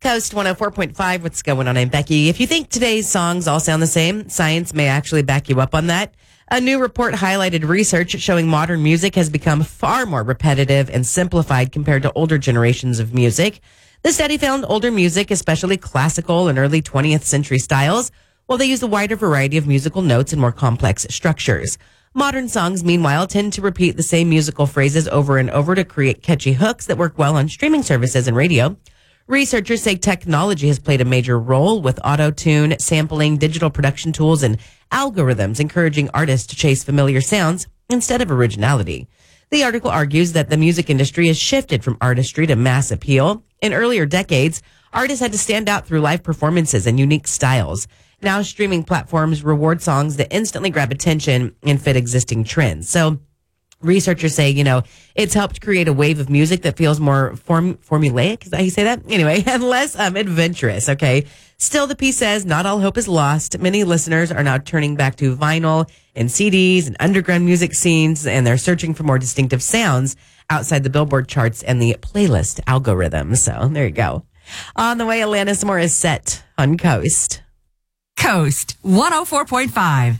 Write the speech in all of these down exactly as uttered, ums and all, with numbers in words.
Coast one oh four point five, what's going on? I'm Becky. If you think today's songs all sound the same, science may actually back you up on that. A new report highlighted research showing modern music has become far more repetitive and simplified compared to older generations of music. The study found older music, especially classical and early twentieth century styles, while they use a wider variety of musical notes and more complex structures. Modern songs, meanwhile, tend to repeat the same musical phrases over and over to create catchy hooks that work well on streaming services and radio. Researchers say technology has played a major role with auto-tune, sampling, digital production tools, and algorithms encouraging artists to chase familiar sounds instead of originality. The article argues that the music industry has shifted from artistry to mass appeal. In earlier decades, artists had to stand out through live performances and unique styles. Now, streaming platforms reward songs that instantly grab attention and fit existing trends. So, researchers say, you know, it's helped create a wave of music that feels more form, formulaic. Is that how you say that? Anyway, and less um, adventurous, okay? Still, the piece says not all hope is lost. Many listeners are now turning back to vinyl and C Ds and underground music scenes, and they're searching for more distinctive sounds outside the Billboard charts and the playlist algorithm. So there you go. On the way, Alanis Morissette on Coast. Coast one oh four point five.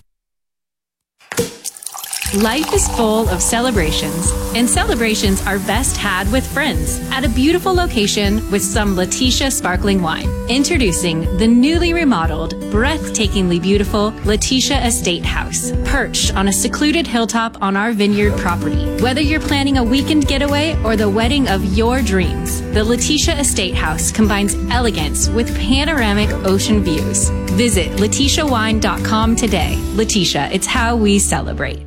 Life is full of celebrations, and celebrations are best had with friends at a beautiful location with some Letitia sparkling wine. Introducing the newly remodeled, breathtakingly beautiful Letitia Estate House, perched on a secluded hilltop on our vineyard property. Whether you're planning a weekend getaway or the wedding of your dreams, the Letitia Estate House combines elegance with panoramic ocean views. Visit letitia wine dot com today. Letitia, it's how we celebrate.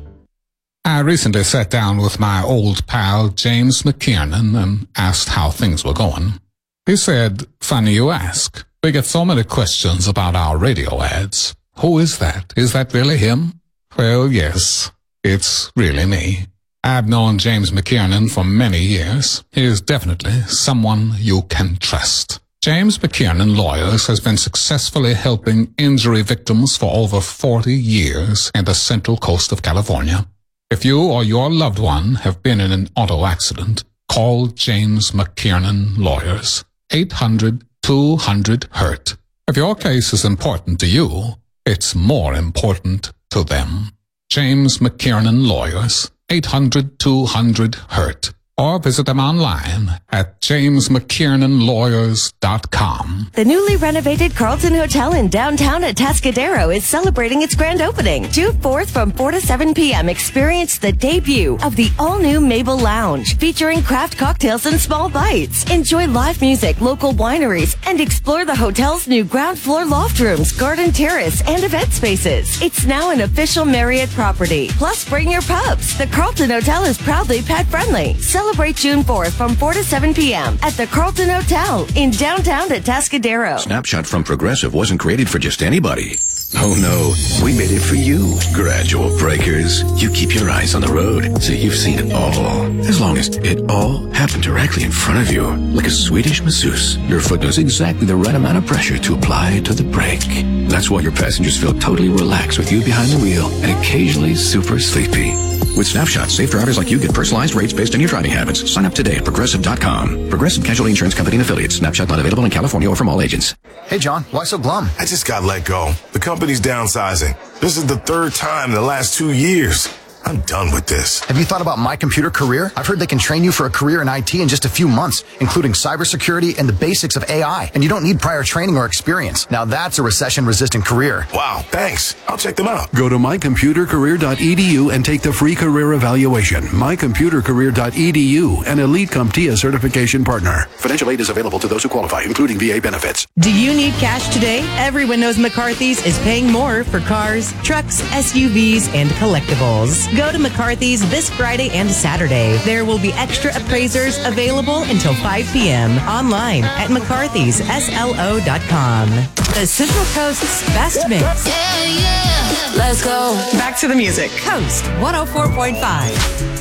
I recently sat down with my old pal James McKiernan and asked how things were going. He said, "Funny you ask. We get so many questions about our radio ads. Who is that? Is that really him?" Well, yes, it's really me. I've known James McKiernan for many years. He is definitely someone you can trust. James McKiernan Lawyers has been successfully helping injury victims for over forty years in the Central Coast of California. If you or your loved one have been in an auto accident, call James McKiernan Lawyers. eight hundred two hundred hurt. If your case is important to you, it's more important to them. James McKiernan Lawyers. eight hundred two hundred hurt. Or visit them online at james mckiernan lawyers dot com. The newly renovated Carlton Hotel in downtown Atascadero is celebrating its grand opening. June fourth from four to seven p.m. Experience the debut of the all-new Mabel Lounge, featuring craft cocktails and small bites. Enjoy live music, local wineries, and explore the hotel's new ground floor loft rooms, garden terrace, and event spaces. It's now an official Marriott property. Plus, bring your pups. The Carlton Hotel is proudly pet-friendly. Celebrate June fourth from four to seven p.m. at the Carlton Hotel in downtown Atascadero. Snapshot from Progressive wasn't created for just anybody. Oh no, we made it for you. Gradual breakers. You keep your eyes on the road, so you've seen it all. As long as it all happened directly in front of you, like a Swedish masseuse, your foot knows exactly the right amount of pressure to apply to the brake. That's why your passengers feel totally relaxed with you behind the wheel and occasionally super sleepy. With Snapshot, safe drivers like you get personalized rates based on your driving habits. Sign up today at progressive dot com. Progressive Casualty Insurance Company and affiliates. Snapshot not available in California or from all agents. Hey, John, why so glum? I just got let go. The company's downsizing. This is the third time in the last two years. I'm done with this. Have you thought about My Computer Career? I've heard they can train you for a career in I T in just a few months, including cybersecurity and the basics of A I. And you don't need prior training or experience. Now that's a recession-resistant career. Wow, thanks. I'll check them out. Go to my computer career dot e d u and take the free career evaluation. my computer career dot e d u, an Elite CompTIA certification partner. Financial aid is available to those who qualify, including V A benefits. Do you need cash today? Everyone knows McCarthy's is paying more for cars, trucks, S U Vs, and collectibles. Go to McCarthy's this Friday and Saturday. There will be extra appraisers available until five p.m. online at mccarthys s l o dot com. The Central Coast's best mix. Yeah, yeah. Let's go. Back to the music. Coast one oh four point five.